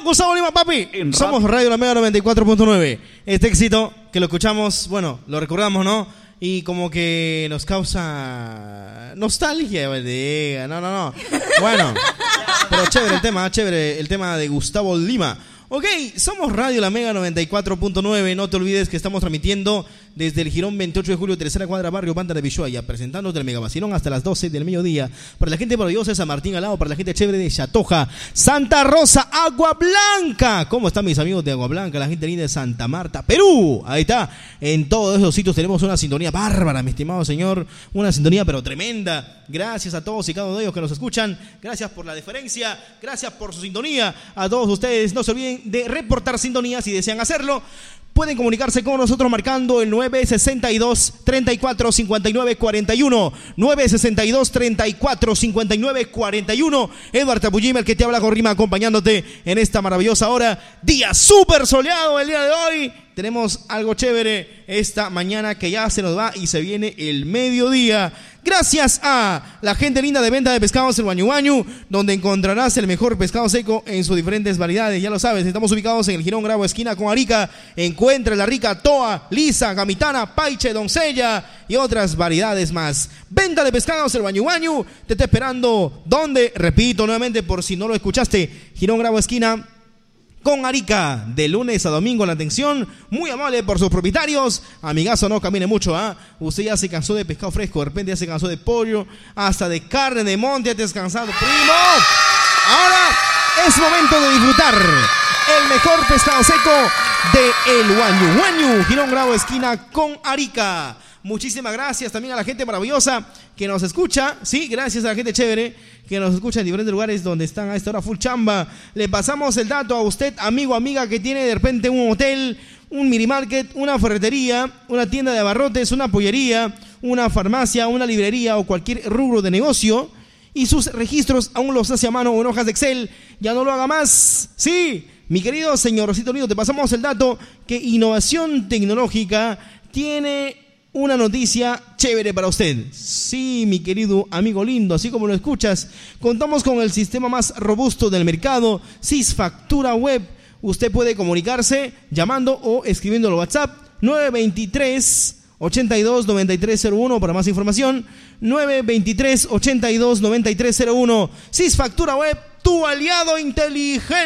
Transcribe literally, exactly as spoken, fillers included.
Gustavo Lima, papi. En Somos Radio La Mega noventa y cuatro punto nueve. Este éxito que lo escuchamos, bueno, lo recordamos, ¿no? Y como que nos causa nostalgia, ¿verdad? No, no, no. Bueno, pero chévere el tema, chévere el tema de Gustavo Lima. Ok, somos Radio La Mega noventa y cuatro punto nueve. No te olvides que estamos transmitiendo desde el Girón veintiocho de julio, tercera cuadra, barrio Panta de Pishuaya, presentándote el Mega Vacilón hasta las doce del mediodía. Para la gente maravillosa de San Martín al lado, para la gente chévere de Chatoja, Santa Rosa, Agua Blanca. ¿Cómo están mis amigos de Agua Blanca? La gente linda de Santa Marta, Perú. Ahí está. En todos esos sitios tenemos una sintonía bárbara, mi estimado señor. Una sintonía pero tremenda. Gracias a todos y cada uno de ellos que nos escuchan. Gracias por la deferencia. Gracias por su sintonía. A todos ustedes, no se olviden de reportar sintonía si desean hacerlo. Pueden comunicarse con nosotros marcando el nueve sesenta y dos, treinta y cuatro, cincuenta y nueve, cuarenta y uno. nueve sesenta y dos, treinta y cuatro, cincuenta y nueve, cuarenta y uno. Eduardo Tapujima, el que te habla con rima, acompañándote en esta maravillosa hora. Día súper soleado el día de hoy. Tenemos algo chévere esta mañana que ya se nos va y se viene el mediodía. Gracias a la gente linda de venta de pescados El Guañu Guañu, donde encontrarás el mejor pescado seco en sus diferentes variedades. Ya lo sabes, estamos ubicados en el Girón Grabo, esquina con Arica. Encuentra la rica toa, lisa, gamitana, paiche, doncella y otras variedades más. Venta de pescados El Guañu Guañu te está esperando. ¿Dónde? Repito nuevamente por si no lo escuchaste. Girón Grabo, esquina con Arica, de lunes a domingo. La atención muy amable por sus propietarios. Amigazo, no camine mucho, ¿ah? ¿eh? Usted ya se cansó de pescado fresco, de repente ya se cansó de pollo, hasta de carne de monte, ya te has cansado, primo. Ahora es momento de disfrutar el mejor pescado seco de El Guañu Guañu, Girón Grabo, esquina con Arica. Muchísimas gracias también a la gente maravillosa que nos escucha. Sí, gracias a la gente chévere que nos escucha en diferentes lugares donde están a esta hora full chamba. Le pasamos el dato a usted, amigo, amiga, que tiene de repente un hotel, un minimarket, una ferretería, una tienda de abarrotes, una pollería, una farmacia, una librería o cualquier rubro de negocio, y sus registros aún los hace a mano o en hojas de Excel. Ya no lo haga más. Sí, mi querido señor Rosito Unido, te pasamos el dato que Innovación Tecnológica tiene una noticia chévere para usted. Sí, mi querido amigo lindo, así como lo escuchas, contamos con el sistema más robusto del mercado, Sysfactura Web. Usted puede comunicarse llamando o escribiendo al WhatsApp nueve veintitrés, ochenta y dos, noventa y tres cero uno para más información. nueve veintitrés, ochenta y dos, noventa y tres cero uno. Sysfactura Web, tu aliado inteligente.